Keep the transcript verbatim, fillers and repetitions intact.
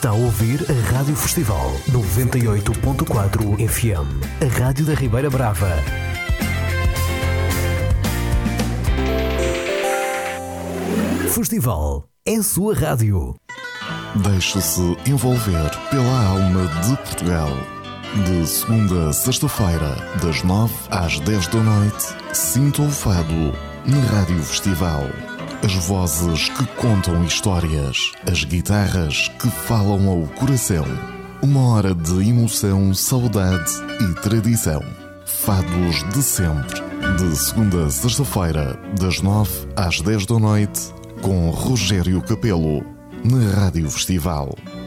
Está a ouvir a Rádio Festival noventa e oito ponto quatro F M, a Rádio da Ribeira Brava. Festival é a sua rádio. Deixe-se envolver pela alma de Portugal. De segunda a sexta-feira, das nove às dez da noite, sinta o fado na Rádio Festival. As vozes que contam histórias, as guitarras que falam ao coração. Uma hora de emoção, saudade e tradição. Fados de sempre. De segunda a sexta-feira, das nove às dez da noite, com Rogério Capelo, na Rádio Festival.